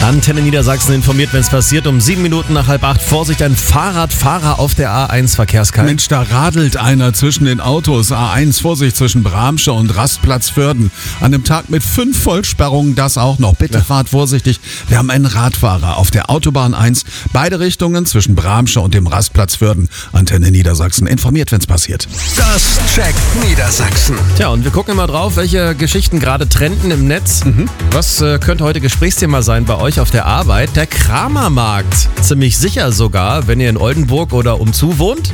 Antenne Niedersachsen informiert, wenn es passiert. Um 7 Minuten nach 7:30. Vorsicht, ein Fahrradfahrer auf der A1 Verkehrskalt. Mensch, da radelt einer zwischen den Autos. A1, Vorsicht zwischen Bramsche und Rastplatz Vörden. An einem Tag mit 5 Vollsperrungen, das auch noch. Bitte fahrt vorsichtig. Wir haben einen Radfahrer auf der Autobahn 1. Beide Richtungen zwischen Bramsche und dem Rastplatz Vörden. Antenne Niedersachsen informiert, wenn es passiert. Das checkt Niedersachsen. Tja, und wir gucken mal drauf, welche Geschichten gerade trenden im Netz. Was könnte heute Gesprächsthema sein bei euch auf der Arbeit? Der Kramermarkt. Ziemlich sicher sogar, wenn ihr in Oldenburg oder umzu wohnt.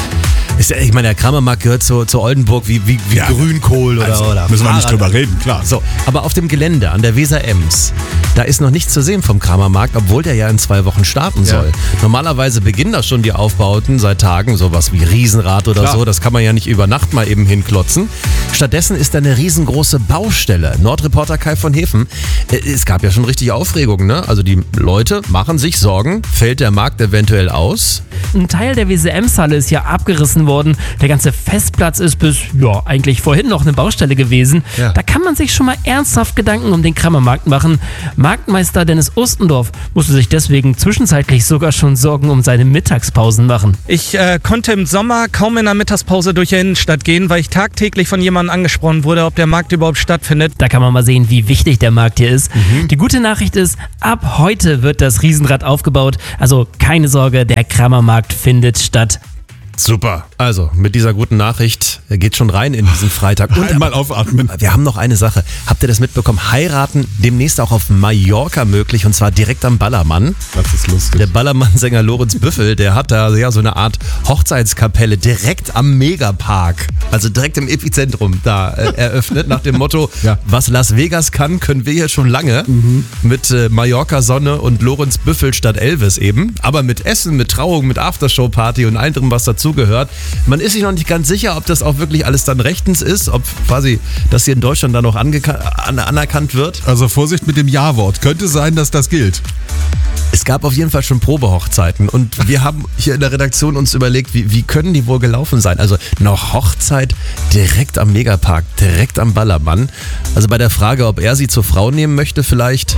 Ich meine, der Kramermarkt gehört zu Oldenburg wie Grünkohl oder müssen wir nicht Fahrrad. drüber reden, klar. So, aber auf dem Gelände an der Weser-Ems, da ist noch nichts zu sehen vom Kramermarkt, obwohl der ja in 2 Wochen starten soll. Normalerweise beginnen da schon die Aufbauten seit Tagen, sowas wie Riesenrad oder so, das kann man ja nicht über Nacht mal eben hinklotzen. Stattdessen ist da eine riesengroße Baustelle. Nordreporter Kai von Hefen, es gab ja schon richtig Aufregung, ne? Also die Leute machen sich Sorgen, fällt der Markt eventuell aus? Ein Teil der Weser-Ems-Halle ist ja abgerissen worden. Der ganze Festplatz ist bis, eigentlich vorhin noch eine Baustelle gewesen. Ja. Da kann man sich schon mal ernsthaft Gedanken um den Kramermarkt machen. Marktmeister Dennis Ostendorf musste sich deswegen zwischenzeitlich sogar schon Sorgen um seine Mittagspausen machen. Ich konnte im Sommer kaum in der Mittagspause durch die Innenstadt gehen, weil ich tagtäglich von jemandem angesprochen wurde, ob der Markt überhaupt stattfindet. Da kann man mal sehen, wie wichtig der Markt hier ist. Die gute Nachricht ist, ab heute wird das Riesenrad aufgebaut. Also keine Sorge, der Kramermarkt findet statt. Super. Also, mit dieser guten Nachricht geht schon rein in diesen Freitag. Und Einmal aufatmen. wir haben noch eine Sache. Habt ihr das mitbekommen? Heiraten demnächst auch auf Mallorca möglich und zwar direkt am Ballermann. Das ist lustig. Der Ballermann-Sänger Lorenz Büffel, der hat da ja so eine Art Hochzeitskapelle direkt am Megapark, also direkt im Epizentrum da eröffnet, nach dem Motto, was Las Vegas kann, können wir hier schon lange. Mit Mallorca-Sonne und Lorenz Büffel statt Elvis eben. Aber mit Essen, mit Trauung, mit Aftershow-Party und allem, was dazugehört. Man ist sich noch nicht ganz sicher, ob das auch wirklich alles dann rechtens ist, ob quasi das hier in Deutschland dann noch anerkannt wird. Also Vorsicht mit dem Ja-Wort. Könnte sein, dass das gilt. Es gab auf jeden Fall schon Probehochzeiten und wir haben hier in der Redaktion uns überlegt, wie können die wohl gelaufen sein? Also eine Hochzeit direkt am Megapark, direkt am Ballermann. Also bei der Frage, ob er sie zur Frau nehmen möchte vielleicht.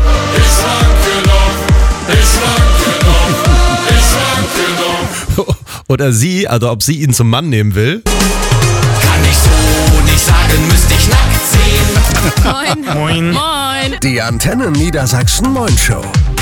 Oder sie, also ob sie ihn zum Mann nehmen will. Kann ich so nicht sagen, müsste ich nackt sehen. Moin. Moin. Moin. Die Antenne Niedersachsen Moin Show.